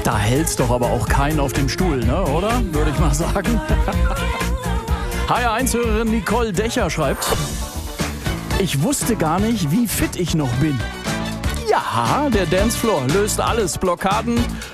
Da hält's doch aber auch keinen auf dem Stuhl, ne, oder? Würde ich mal sagen. HR1-Hörerin Nicole Dächer schreibt: Ich wusste gar nicht, wie fit ich noch bin. Ja, der Dancefloor löst alles. Blockaden